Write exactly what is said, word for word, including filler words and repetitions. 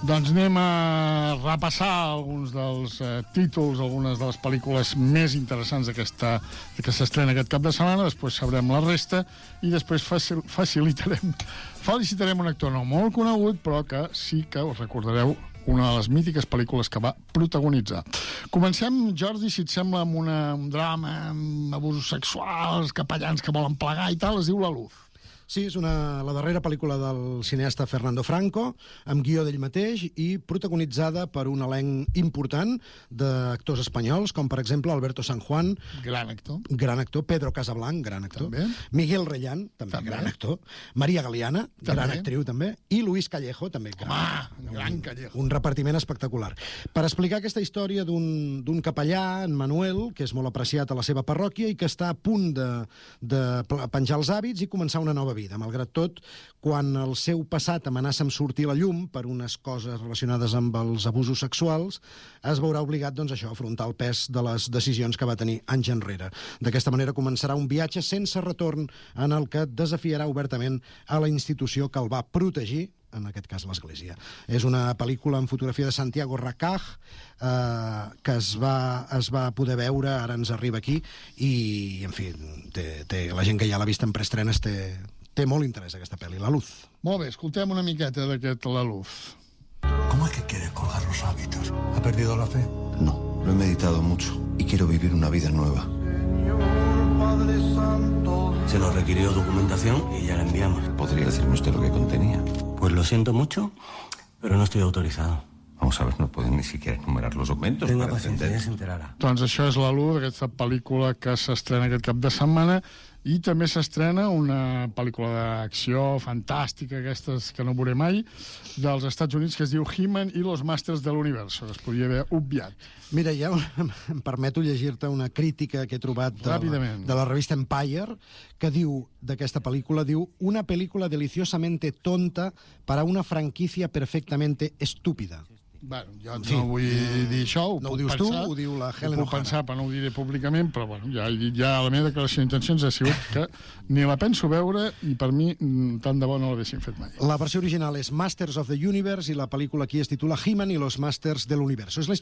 Doncs anem a repassar alguns dels eh, títols, algunes de les pel·lícules més interessants d'aquesta que s'estrena aquest cap de setmana, després sabrem la resta i després facil, facilitarem felicitarem un actor no molt conegut, però que sí que us recordareu una de les mítiques pel·lícules que va protagonitzar. Comencem, Jordi, si et sembla, amb una, un drama amb abusos sexuals, capellans que volen plegar i tal, es diu La Luz. Sí, és una, la darrera pel·lícula del cineasta Fernando Franco, amb guió d'ell mateix i protagonitzada per un elenc important d'actors espanyols, com per exemple Alberto San Juan, gran actor, gran actor, Pedro Casablanc, gran actor, també. Miguel Rellán, també, també gran actor, Maria Galiana, també. gran actriu també, i Luis Callejo, també gran, Home, gran Callejo. Un repartiment espectacular. Per explicar aquesta història d'un capellà, en Manuel, que és molt apreciat a la seva parròquia i que està a punt de, de penjar els hàbits i començar una nova vida. Malgrat tot, quan el seu passat amenaça amb sortir a la llum per unes coses relacionades amb els abusos sexuals, es veurà obligat, doncs això, a afrontar el pes de les decisions que va tenir anys enrere. D'aquesta manera començarà un viatge sense retorn en el que desafiarà obertament a la institució que el va protegir, en aquest cas l'Església. És una pel·lícula amb fotografia de Santiago Racaj eh, que es va, es va poder veure, ara ens arriba aquí, i, en fi, té, té, la gent que ja l'ha vist en preestrenes té, té molt interès aquesta pel·li, La Luz. Molt bé, escoltem una miqueta d'aquest La Luz. ¿Cómo es que quiere colgar los hábitos? ¿Ha perdido la fe? No, lo he meditado mucho y quiero vivir una vida nueva. Se nos requirió documentación y ya la enviamos. ¿Podría decirme usted lo que contenía? Pues lo siento mucho, pero no estoy autorizado. Vamos a ver, no pueden ni siquiera enumerar los documentos. Tenga paciencia, ja s'enterarà. Doncs això és La Luz, aquesta pel·lícula que s'estrena aquest cap de setmana, i també s'estrena una pel·lícula d'acció fantàstica, aquestes que no veuré mai, dels Estats Units, que es diu He-Man i los Masters de l'Univers, que es podria haver obviat. Mira, ja em permeto llegir-te una crítica que he trobat de la, de la revista Empire, que diu d'aquesta pel·lícula, diu, una pel·lícula deliciosamente tonta para una franquicia perfectamente estúpida. Bueno, jo no sí. vull dir això, ho no puc ho dius pensar, tu, ho diu la Helen ho puc pensar, però no ho diré públicament, però bueno, ja he dit, ja la meva declaració d'intencions ha sigut que ni la penso veure i per mi tant de bo no l'haguessin fet mai. La versió original és Masters of the Universe i la pel·lícula aquí es titula He-Man i los Masters de l'Univers. És la història